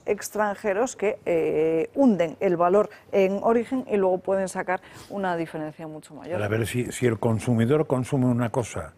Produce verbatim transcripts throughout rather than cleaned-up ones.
extranjeros que eh, hunden el valor en origen y luego pueden sacar una diferencia mucho mayor. A ver, si, si el consumidor consume una cosa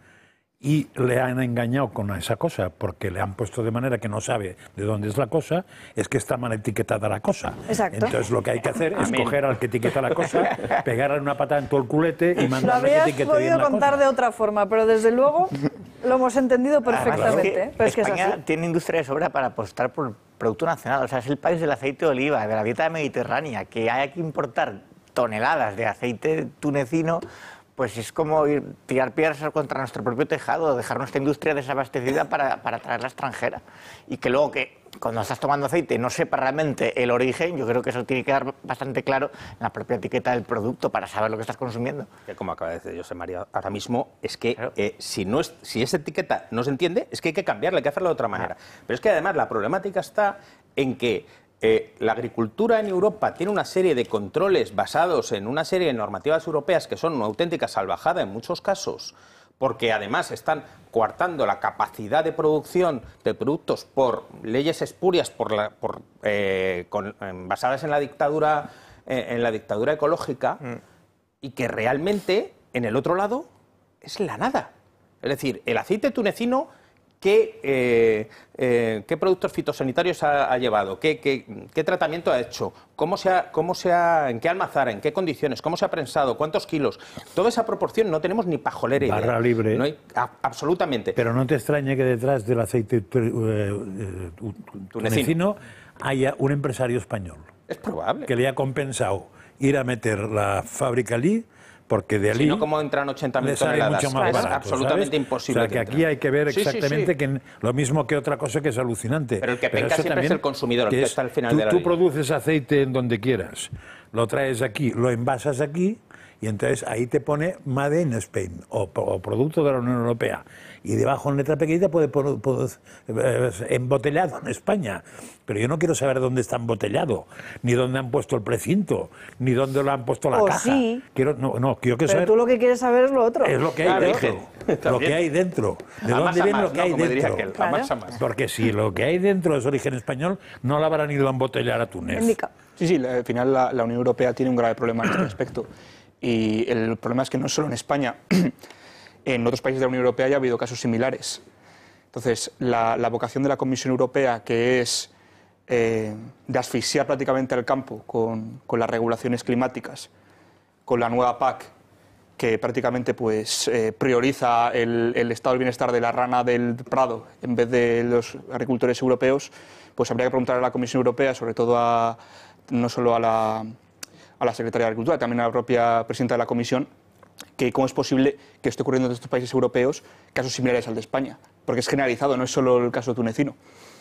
y le han engañado con esa cosa porque le han puesto de manera que no sabe de dónde es la cosa, es que está mal etiquetada la cosa. Exacto. Entonces lo que hay que hacer Amén. es coger al que etiqueta la cosa, pegarle una patada en todo el culete y Lo mandarle que habías etiquete bien podido la contar cosa. de otra forma, pero desde luego lo hemos entendido perfectamente. Además, ¿eh? Pero es que es España así. tiene industria de sobra para apostar por producto nacional. O sea, es el país del aceite de oliva, de la dieta mediterránea, que hay que importar toneladas de aceite tunecino. Pues es como ir, tirar piedras contra nuestro propio tejado, dejar nuestra industria desabastecida para, para traerla extranjera. Y que luego que cuando estás tomando aceite no sepa realmente el origen, yo creo que eso tiene que quedar bastante claro en la propia etiqueta del producto para saber lo que estás consumiendo. Que como acaba de decir José María, ahora mismo es que Claro. eh, si, no es, si esa etiqueta no se entiende, es que hay que cambiarla, hay que hacerlo de otra manera. Pero es que además la problemática está en que Eh, la agricultura en Europa tiene una serie de controles basados en una serie de normativas europeas que son una auténtica salvajada en muchos casos, porque además están coartando la capacidad de producción de productos por leyes espurias por la, por, eh, con, eh, basadas en la dictadura, eh, en la dictadura ecológica, mm. y que realmente en el otro lado es la nada. Es decir, el aceite tunecino, ¿Qué, eh, eh, ¿Qué productos fitosanitarios ha, ha llevado? ¿Qué, qué, ¿Qué tratamiento ha hecho? ¿Cómo se ha, cómo se ha, ¿En qué almazara? ¿En qué condiciones? ¿Cómo se ha prensado? ¿Cuántos kilos? Toda esa proporción no tenemos ni pajolera idea. Barra libre. No hay, a, absolutamente. Pero no te extrañe que detrás del aceite tu, eh, tu, tunecino haya un empresario español. Es probable. Que le ha compensado ir a meter la fábrica allí, porque de allí si no, ¿cómo entran ochenta mil toneladas? Mucho más es barato, absolutamente ¿sabes? imposible. O sea, que que aquí hay que ver sí, exactamente sí, sí. que lo mismo que otra cosa que es alucinante. Pero el que Pero penca eso siempre también, es el consumidor, el que es, está al final tú, de la Tú línea. produces aceite en donde quieras, lo traes aquí, lo envasas aquí, y entonces ahí te pone Made in Spain, o, o producto de la Unión Europea. Y debajo en letra pequeñita puede poner eh, embotellado en España. Pero yo no quiero saber dónde está embotellado, ni dónde han puesto el precinto, ni dónde lo han puesto la O caja. sí. Quiero, no, no, quiero que Pero saber... tú lo que quieres saber es lo otro. Es lo que hay Claro, dentro. dije. Lo que hay dentro. ¿De A dónde más a viene más, lo que ¿no? hay Como diría dentro? aquel, a Claro. más a más. Porque si lo que hay dentro es origen español, no lo habrán ido a embotellar a Túnez. Indica. Sí, sí, al final la, la Unión Europea tiene un grave problema en este aspecto. Y el problema es que no solo en España, en otros países de la Unión Europea ya ha habido casos similares. Entonces, la, la vocación de la Comisión Europea, que es eh, de asfixiar prácticamente al campo con, con las regulaciones climáticas, con la nueva P A C, que prácticamente pues, eh, prioriza el, el estado del bienestar de la rana del Prado en vez de los agricultores europeos, pues habría que preguntar a la Comisión Europea, sobre todo a, no solo a la, a la Secretaría de Agricultura, también a la propia presidenta de la Comisión, que cómo es posible que esté ocurriendo en estos países europeos casos similares al de España, porque es generalizado, no es solo el caso tunecino.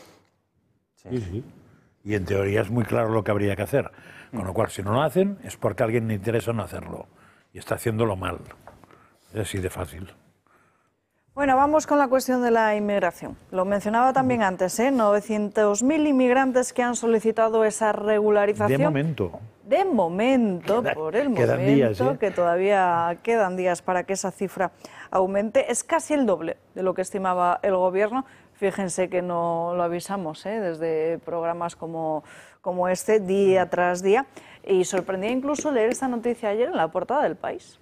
Sí, sí. Y en teoría es muy claro lo que habría que hacer. Con lo cual, si no lo hacen, es porque a alguien le interesa no hacerlo. Y está haciéndolo mal. Es así de fácil. Bueno, vamos con la cuestión de la inmigración. Lo mencionaba también antes, ¿eh? novecientos mil inmigrantes que han solicitado esa regularización. De momento. De momento, Queda- por el quedan momento, días, ¿eh? que todavía quedan días para que esa cifra aumente. Es casi el doble de lo que estimaba el Gobierno. Fíjense que no lo avisamos, ¿eh? Desde programas como, como este, día tras día. Y sorprendía incluso leer esta noticia ayer en la portada del País.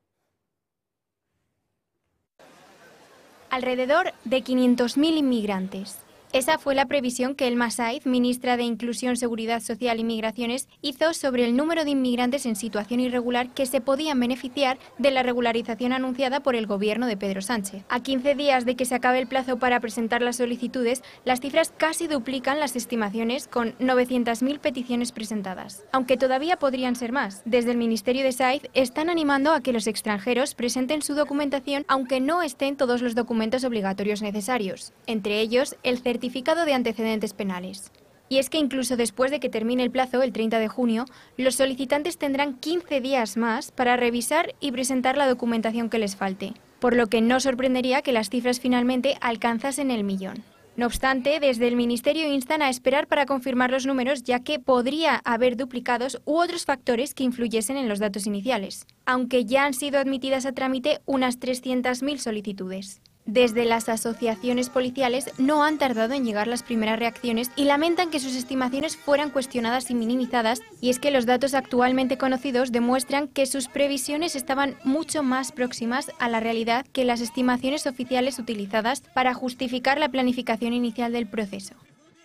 Alrededor de quinientos mil inmigrantes. Esa fue la previsión que Elma Saiz, ministra de Inclusión, Seguridad Social y Migraciones, hizo sobre el número de inmigrantes en situación irregular que se podían beneficiar de la regularización anunciada por el gobierno de Pedro Sánchez. A quince días de que se acabe el plazo para presentar las solicitudes, las cifras casi duplican las estimaciones, con novecientas mil peticiones presentadas. Aunque todavía podrían ser más, desde el Ministerio de Saiz están animando a que los extranjeros presenten su documentación aunque no estén todos los documentos obligatorios necesarios, entre ellos el certificado certificado de antecedentes penales. Y es que incluso después de que termine el plazo, el treinta de junio, los solicitantes tendrán quince días más para revisar y presentar la documentación que les falte, por lo que no sorprendería que las cifras finalmente alcanzasen el millón. No obstante, desde el Ministerio instan a esperar para confirmar los números, ya que podría haber duplicados u otros factores que influyesen en los datos iniciales, aunque ya han sido admitidas a trámite unas trescientas mil solicitudes. Desde las asociaciones policiales no han tardado en llegar las primeras reacciones y lamentan que sus estimaciones fueran cuestionadas y minimizadas, y es que los datos actualmente conocidos demuestran que sus previsiones estaban mucho más próximas a la realidad que las estimaciones oficiales utilizadas para justificar la planificación inicial del proceso.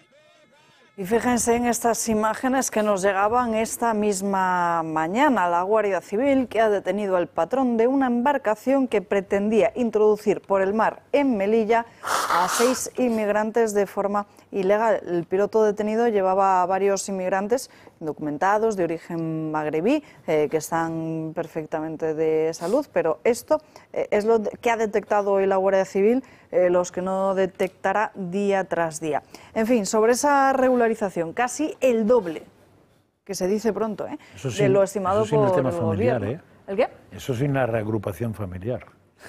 Y fíjense en estas imágenes que nos llegaban esta misma mañana. La Guardia Civil, que ha detenido al patrón de una embarcación que pretendía introducir por el mar en Melilla a seis inmigrantes de forma ilegal. El piloto detenido llevaba a varios inmigrantes indocumentados de origen magrebí, eh, que están perfectamente de salud, pero esto eh, es lo que ha detectado hoy la Guardia Civil, eh, los que no detectará día tras día. En fin, sobre esa regularización, casi el doble, que se dice pronto, ¿eh? Eso sin, de lo estimado eso sin por el tema el familiar, gobierno. ¿eh? ¿El qué? Eso sin la reagrupación familiar.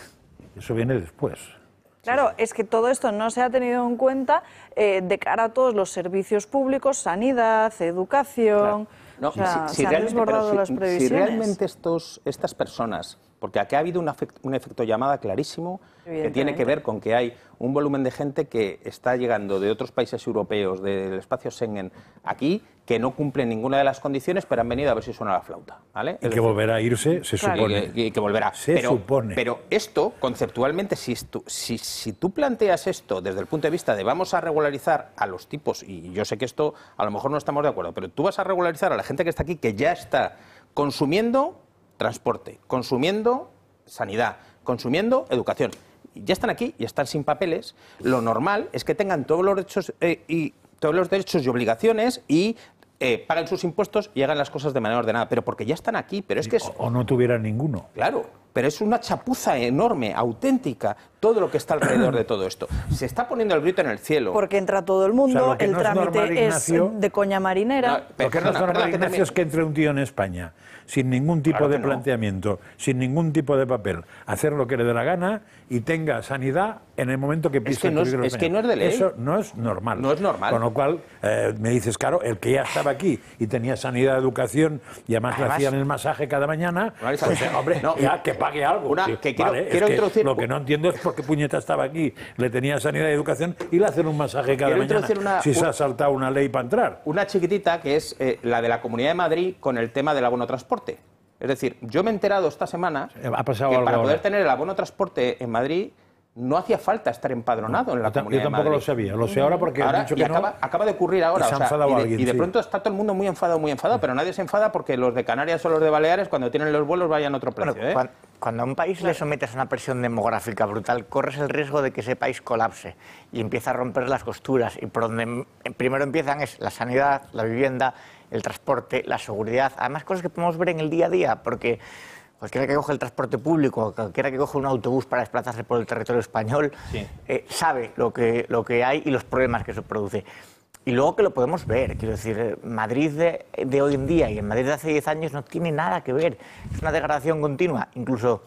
Eso viene después. Claro, es que todo esto no se ha tenido en cuenta eh, de cara a todos los servicios públicos, sanidad, educación. Claro. No, o sea, si, si se han desbordado si, las previsiones. Si realmente estos, estas personas, porque aquí ha habido un, efect, un efecto llamada clarísimo que tiene que ver con que hay un volumen de gente que está llegando de otros países europeos, del espacio Schengen, aquí, que no cumplen ninguna de las condiciones, pero han venido a ver si suena la flauta, ¿vale? Y que volverá a irse, se Claro. supone. Y que, y que volverá. Se pero, supone. Pero esto, conceptualmente, si tú, si, si tú planteas esto desde el punto de vista de vamos a regularizar a los tipos, y yo sé que esto a lo mejor no estamos de acuerdo, pero tú vas a regularizar a la gente que está aquí, que ya está consumiendo transporte, consumiendo sanidad, consumiendo educación. Ya están aquí y están sin papeles. Lo normal es que tengan todos los derechos eh, y todos los derechos y obligaciones y eh, paguen sus impuestos y hagan las cosas de manera ordenada, pero porque ya están aquí. Pero es que es, O, o no tuvieran ninguno. claro, pero es una chapuza enorme, auténtica, todo lo que está alrededor de todo esto. Se está poniendo el grito en el cielo. Porque entra todo el mundo, O sea, lo que el no es trámite normal, es Ignacio, de coña marinera. No, Lo que no es Perdona, normal, perdona, que Ignacio, es que entre un tío en España, sin ningún tipo Claro de que no. planteamiento, sin ningún tipo de papel, hacer lo que le dé la gana y tenga sanidad en el momento que pisa que el no es- territorio es que español. no es de ley. Eso no es normal. No es normal. Con lo cual, eh, me dices, claro, el que ya estaba aquí y tenía sanidad, educación, y además, le Además- hacían el masaje cada mañana, Una- pues, eh, hombre, No, ya que pague algo. una- Sí, que quiero- vale, es quiero que introducir- lo que no entiendo es por qué puñeta estaba aquí, le tenía sanidad y educación y le hacen un masaje cada Quiero mañana. introducir una- si se un- ha saltado una ley para entrar. Una chiquitita que es eh, la de la Comunidad de Madrid con el tema del abono transporte. Es decir, yo me he enterado esta semana Ha pasado que algo para poder ahora. tener el abono transporte en Madrid no hacía falta estar empadronado en la Yo tam- Comunidad yo tampoco de lo Madrid. sabía, lo sé ahora porque Ahora, han dicho y que acaba, no. acaba de ocurrir ahora. Y se o ha sea, enfadado y de, alguien, y de sí. pronto está todo el mundo muy enfadado, muy enfadado, pero nadie se enfada porque los de Canarias o los de Baleares, cuando tienen los vuelos, vayan a otro precio. Bueno, ¿eh? cuan- cuando a un país le sometes a una presión demográfica brutal, corres el riesgo de que ese país colapse y empiece a romper las costuras. Y por donde em- primero empiezan es la sanidad, la vivienda, el transporte, la seguridad. Además, cosas que podemos ver en el día a día, porque cualquiera que coge el transporte público, cualquiera que coge un autobús para desplazarse por el territorio español, Sí. eh, sabe lo que, lo que hay y los problemas que eso produce. Y luego que lo podemos ver, quiero decir, eh, Madrid de, de hoy en día y en Madrid de hace diez años no tiene nada que ver. Es una degradación continua. Incluso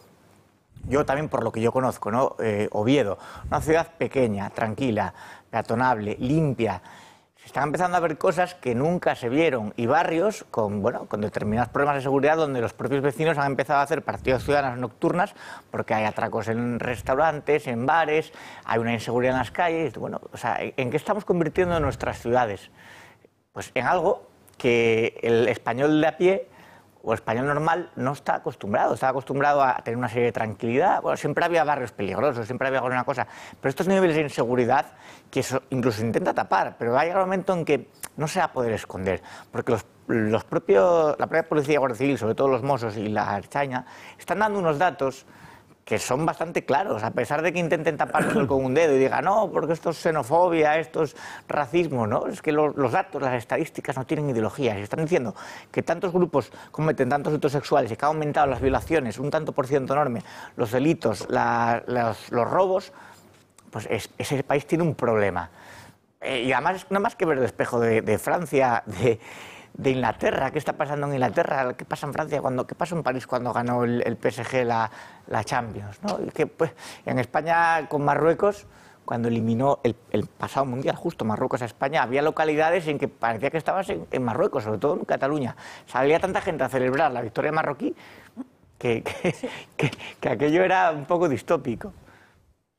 yo también, por lo que yo conozco, ¿no? Eh, Oviedo, una ciudad pequeña, tranquila, peatonable, limpia. Se están empezando a ver cosas que nunca se vieron y barrios con, bueno, con determinados problemas de seguridad donde los propios vecinos han empezado a hacer partidas ciudadanas nocturnas porque hay atracos en restaurantes, en bares, hay una inseguridad en las calles. Bueno, o sea, ¿en qué estamos convirtiendo nuestras ciudades? Pues en algo que el español de a pie o español normal no está acostumbrado, está acostumbrado a tener una serie de tranquilidad. Bueno, siempre había barrios peligrosos, siempre había alguna cosa, pero estos niveles de inseguridad que eso incluso se intenta tapar, pero va a llegar un momento en que no se va a poder esconder, porque los, los propios, la propia policía, Guardia Civil, sobre todo los Mossos y la Ertzaintza, están dando unos datos que son bastante claros, a pesar de que intenten taparlo con un dedo y digan, no, porque esto es xenofobia, esto es racismo, ¿no? Es que los, los datos, las estadísticas no tienen ideologías. Y están diciendo que tantos grupos cometen tantos delitos sexuales y que ha aumentado las violaciones, un tanto por ciento enorme, los delitos, la, los, los robos, pues es, ese país tiene un problema. Eh, y además, no más que ver el espejo de, de Francia, de... de Inglaterra, ¿qué está pasando en Inglaterra? ¿Qué pasa en Francia? Cuando, ¿Qué pasó en París cuando ganó el, el P S G la, la Champions? ¿No? Y que, pues, en España con Marruecos, cuando eliminó el, el pasado Mundial, justo Marruecos a España, había localidades en que parecía que estabas en, en Marruecos, sobre todo en Cataluña. Salía tanta gente a celebrar la victoria marroquí que, que, que, que aquello era un poco distópico.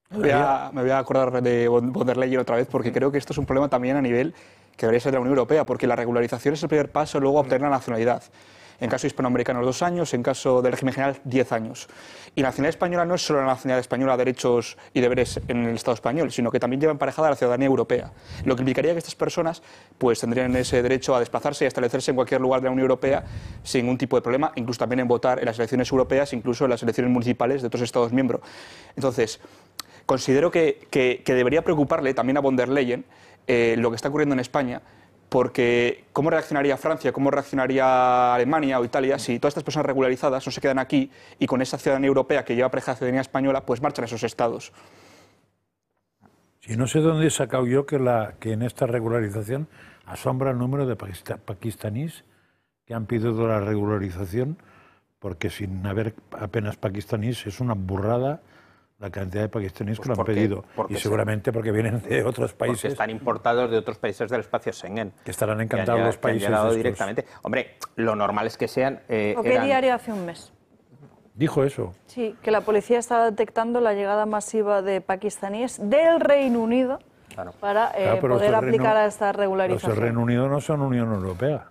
Me voy, a, me voy a acordar de von der Leyen otra vez, porque creo que esto es un problema también a nivel que debería ser de la Unión Europea, porque la regularización es el primer paso luego a obtener la nacionalidad. En caso hispanoamericano, dos años, en caso del régimen general, diez años. Y la nacionalidad española no es solo la nacionalidad española, derechos y deberes en el Estado español, sino que también lleva emparejada la ciudadanía europea. Lo que implicaría que estas personas pues, tendrían ese derecho a desplazarse y a establecerse en cualquier lugar de la Unión Europea sin ningún tipo de problema, incluso también en votar en las elecciones europeas, incluso en las elecciones municipales de otros Estados miembros. Entonces, considero que, que, que debería preocuparle también a von der Leyen eh, lo que está ocurriendo en España, porque ¿cómo reaccionaría Francia, cómo reaccionaría Alemania o Italia si todas estas personas regularizadas no se quedan aquí y con esa ciudadanía europea que lleva pareja de ciudadanía española, pues marchan a esos estados? Sí, no sé dónde he sacado yo que, la, que en esta regularización asombra el número de pakistaníes que han pedido la regularización, porque sin haber apenas pakistaníes es una burrada la cantidad de pakistaníes pues que lo han porque, pedido. Porque y seguramente porque vienen de otros países. Porque están importados de otros países del espacio Schengen. Que estarán encantados los países. Que han llegado directamente. Hombre, lo normal es que sean... Eh, ¿O qué eran... diario hace un mes? Dijo eso. Sí, que la policía estaba detectando la llegada masiva de pakistaníes del Reino Unido claro. para eh, claro, poder aplicar Reino, a esta regularización. Los del Reino Unido no son Unión Europea.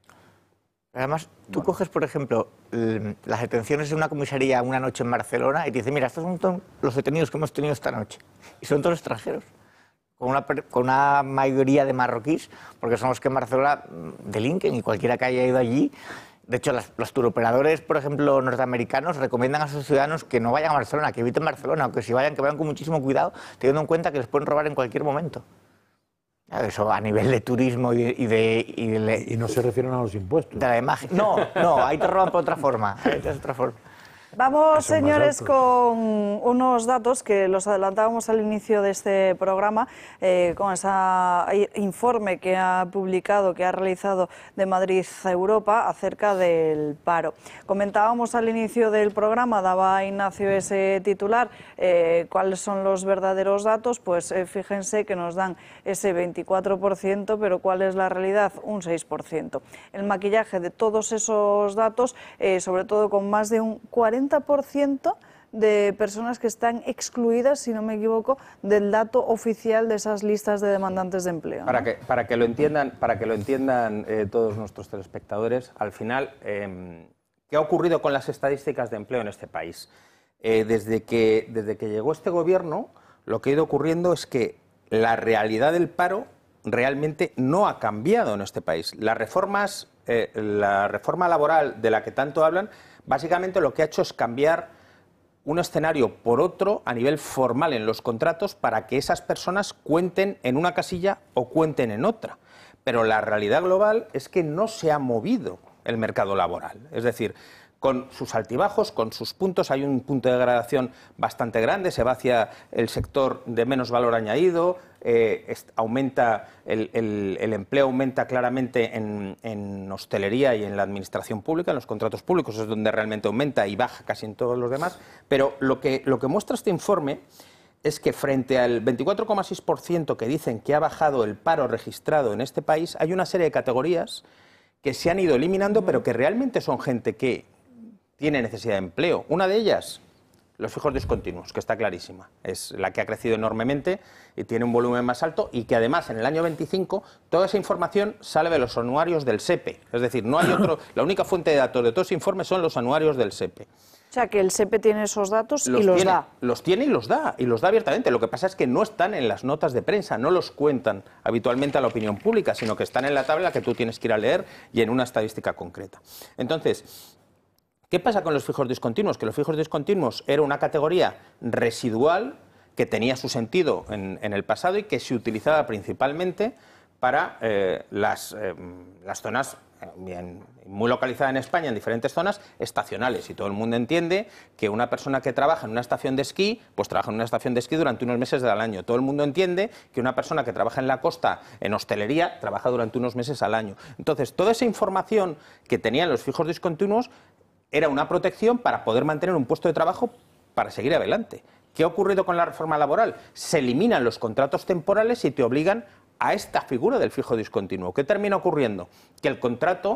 Además, tú bueno. coges, por ejemplo, las detenciones de una comisaría una noche en Barcelona y te dicen, mira, estos son los detenidos que hemos tenido esta noche. Y son todos extranjeros, con una, con una mayoría de marroquíes, porque son los que en Barcelona delinquen y cualquiera que haya ido allí. De hecho, las, los turoperadores, por ejemplo, norteamericanos, recomiendan a sus ciudadanos que no vayan a Barcelona, que eviten Barcelona, aunque si vayan, que vayan con muchísimo cuidado, teniendo en cuenta que les pueden robar en cualquier momento. Eso a nivel de turismo y de... Y, de, y, de, y no se refieren a los impuestos. De la imagen. No, no, ahí te roban por otra forma. Ahí te otra forma. Vamos, señores, con unos datos que los adelantábamos al inicio de este programa, eh, con ese informe que ha publicado, que ha realizado de Madrid a Europa acerca del paro. Comentábamos al inicio del programa, daba Ignacio ese titular, eh, cuáles son los verdaderos datos, pues eh, fíjense que nos dan ese veinticuatro por ciento, pero ¿cuál es la realidad? Un seis por ciento. El maquillaje de todos esos datos, eh, sobre todo con más de un cuarenta por ciento de personas que están excluidas, si no me equivoco, del dato oficial de esas listas de demandantes de empleo, ¿no? Para que, para que lo entiendan, para que lo entiendan eh, todos nuestros telespectadores, al final, eh, ¿qué ha ocurrido con las estadísticas de empleo en este país? Eh, desde que, desde que llegó este gobierno, lo que ha ido ocurriendo es que la realidad del paro realmente no ha cambiado en este país. Las reformas, eh, la reforma laboral de la que tanto hablan, básicamente lo que ha hecho es cambiar un escenario por otro a nivel formal en los contratos para que esas personas cuenten en una casilla o cuenten en otra. Pero la realidad global es que no se ha movido el mercado laboral. Es decir, con sus altibajos, con sus puntos, hay un punto de degradación bastante grande, se va hacia el sector de menos valor añadido, eh, aumenta el, el, el empleo aumenta claramente en, en hostelería y en la administración pública, en los contratos públicos es donde realmente aumenta y baja casi en todos los demás, pero lo que, lo que muestra este informe es que frente al veinticuatro coma seis por ciento que dicen que ha bajado el paro registrado en este país, hay una serie de categorías que se han ido eliminando, pero que realmente son gente que tiene necesidad de empleo. Una de ellas, los fijos discontinuos, que está clarísima. Es la que ha crecido enormemente y tiene un volumen más alto y que además en el año veinticinco toda esa información sale de los anuarios del SEPE. Es decir, no hay otro, la única fuente de datos de todo ese informe son los anuarios del SEPE. O sea, que el SEPE tiene esos datos los y los tiene, da. Los tiene y los da, y los da abiertamente. Lo que pasa es que no están en las notas de prensa, no los cuentan habitualmente a la opinión pública, sino que están en la tabla que tú tienes que ir a leer y en una estadística concreta. Entonces, ¿qué pasa con los fijos discontinuos? Que los fijos discontinuos era una categoría residual que tenía su sentido en, en el pasado y que se utilizaba principalmente para eh, las, eh, las zonas, bien, muy localizadas en España, en diferentes zonas, estacionales. Y todo el mundo entiende que una persona que trabaja en una estación de esquí, pues trabaja en una estación de esquí durante unos meses del año. Todo el mundo entiende que una persona que trabaja en la costa, en hostelería, trabaja durante unos meses al año. Entonces, toda esa información que tenían los fijos discontinuos era una protección para poder mantener un puesto de trabajo para seguir adelante. ¿Qué ha ocurrido con la reforma laboral? Se eliminan los contratos temporales y te obligan a esta figura del fijo discontinuo. ¿Qué termina ocurriendo? Que el contrato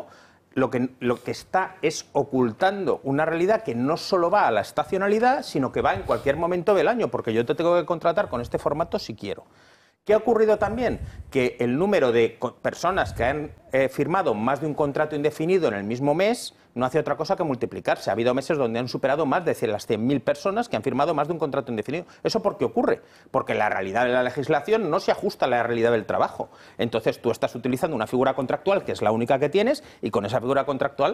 lo que, lo que está es ocultando una realidad que no solo va a la estacionalidad, sino que va en cualquier momento del año, porque yo te tengo que contratar con este formato si quiero. ¿Qué ha ocurrido también? Que el número de personas que han eh, firmado más de un contrato indefinido en el mismo mes no hace otra cosa que multiplicarse. Ha habido meses donde han superado más de las cien mil personas que han firmado más de un contrato indefinido. ¿Eso por qué ocurre? Porque la realidad de la legislación no se ajusta a la realidad del trabajo. Entonces tú estás utilizando una figura contractual que es la única que tienes y con esa figura contractual